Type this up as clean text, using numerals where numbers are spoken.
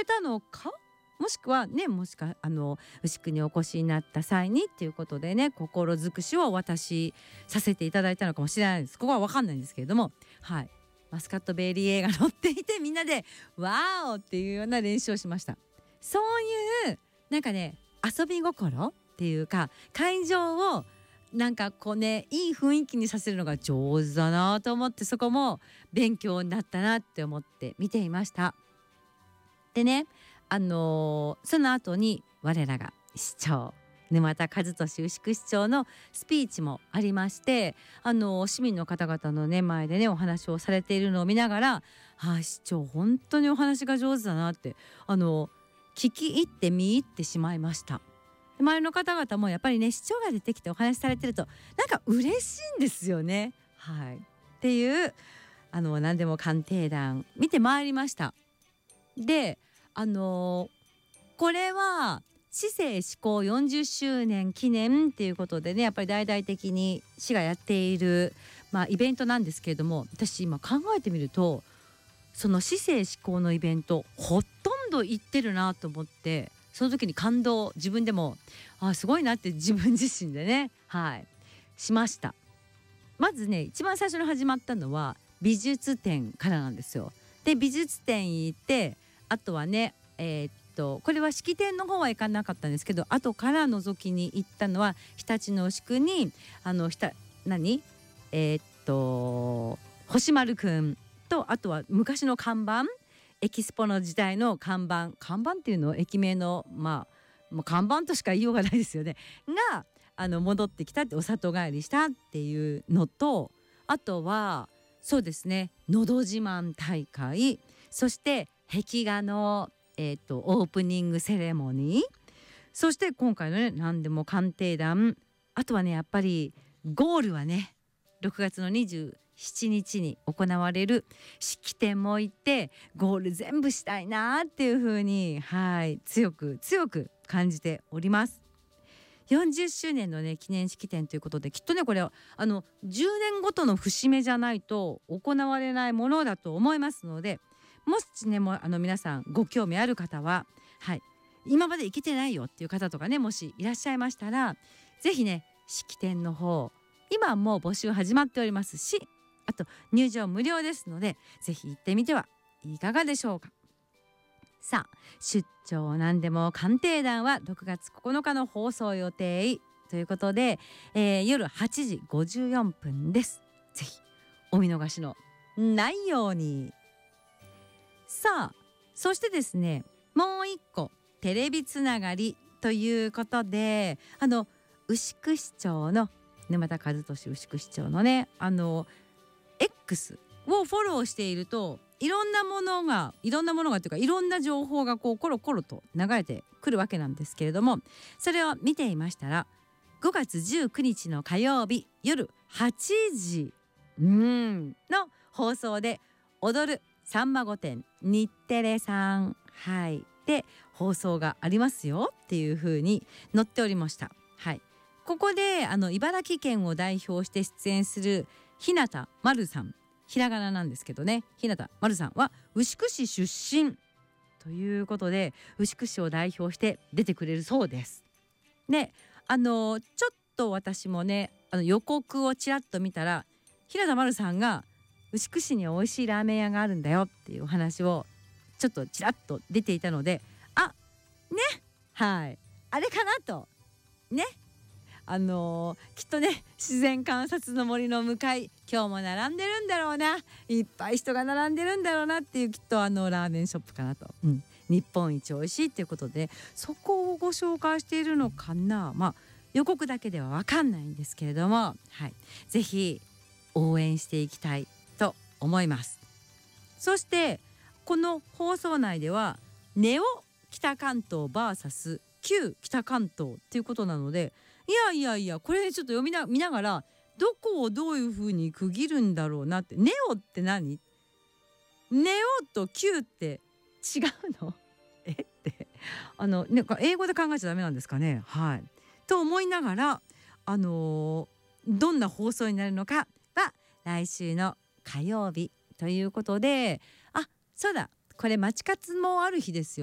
れたのか、もしくは牛久にお越しになった際にっていうことでね、心尽くしをお渡しさせていただいたのかもしれないです。ここは分かんないんですけれども、はい、マスカットベリー映画乗っていて、みんなでワーオっていうような練習をしました。そういうなんかね、遊び心っていうか、会場をなんかこうね、いい雰囲気にさせるのが上手だなと思って、そこも勉強になったなって思って見ていました。でね、その後に我らが市長沼田和俊牛久市長のスピーチもありまして、市民の方々のね前でねお話をされているのを見ながら、市長本当にお話が上手だなって聞き入って見入ってしまいました。周りの方々もやっぱりね、市長が出てきてお話しされてるとなんか嬉しいんですよね。はい、っていう何でも鑑定団見てまいりました。でこれは市政施行40周年記念っていうことでね、やっぱり大々的に市がやっている、イベントなんですけれども、私今考えてみるとその市政施行のイベントほとんど行ってるなと思って、その時に感動、自分でもすごいなって自分自身でね、しました。まずね、一番最初に始まったのは美術展からなんですよ。で美術展行って、あとはねこれは式典の方は行かなかったんですけど、後から覗きに行ったのは日立の牛久に星丸くんと、あとは昔の看板、エキスポの時代の看板っていうのを駅名のもう看板としか言いようがないですよねが戻ってきたって、お里帰りしたっていうのと、あとはそうですね、のど自慢大会、そして壁画のオープニングセレモニー、そして今回のね何でも鑑定団、あとはねやっぱりゴールはね6月の27日に行われる式典も行って、ゴール全部したいなっていう風に強く感じております。40周年のね記念式典ということで、きっとねこれは10年ごとの節目じゃないと行われないものだと思いますので、もしね皆さんご興味ある方は、今まで行けてないよっていう方とかね、もしいらっしゃいましたら、ぜひね式典の方今もう募集始まっておりますし、あと入場無料ですので、ぜひ行ってみてはいかがでしょうか。さあ、出張なんでも鑑定団は6月9日の放送予定ということで、夜8時54分です。ぜひお見逃しのないように。さあ、そしてですね、もう一個テレビつながりということで、牛久市長の沼田和俊牛久市長のねX をフォローしていると、いろんなものがというか、いろんな情報がこうコロコロと流れてくるわけなんですけれども、それを見ていましたら、5月19日の火曜日夜8時の放送で踊るさんま御殿日テレさんで放送がありますよっていう風に載っておりました。ここで茨城県を代表して出演する日向丸さん、ひらがななんですけどね、日向丸さんは牛久市出身ということで、牛久市を代表して出てくれるそうです。でちょっと私もね予告をちらっと見たら、日向丸さんが牛久市には美味しいラーメン屋があるんだよっていうお話をちょっとちらっと出ていたので、あれかなとね、きっとね自然観察の森の向かい、今日も並んでるんだろうな、いっぱい人が並んでるんだろうなっていう、きっとラーメンショップかなと、日本一美味しいっていうことで、そこをご紹介しているのかな。予告だけでは分かんないんですけれども、ぜひ応援していきたいと思います。そしてこの放送内ではネオ北関東 VS 旧北関東っていうことなので、いやこれちょっと見ながら、どこをどういう風に区切るんだろうなって。ネオって何？ネオと旧って違うの？ってなんか英語で考えちゃダメなんですかね。と思いながら、どんな放送になるのかは来週の火曜日ということで、そうだ、これ街活もある日ですよ